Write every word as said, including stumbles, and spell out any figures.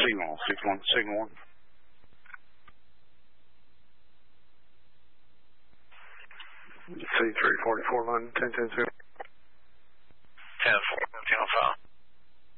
Signal, six one, signal one. C three forty-four, line ten ten zero. ten four, ten oh five.